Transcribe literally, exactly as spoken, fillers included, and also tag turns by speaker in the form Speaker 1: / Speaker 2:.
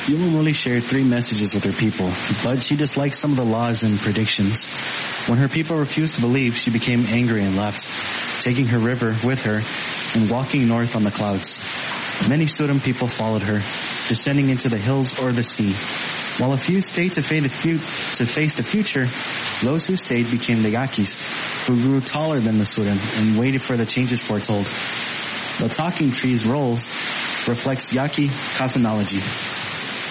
Speaker 1: Yulumuli shared three messages with her people, but she disliked some of the laws and predictions. When her people refused to believe, she became angry and left, taking her river with her and walking north on the clouds. Many Surim people followed her, descending into the hills or the sea. While a few stayed to face the future, those who stayed became the Yaquis, who grew taller than the Surim and waited for the changes foretold. The talking tree's roles reflects Yaqui cosmology.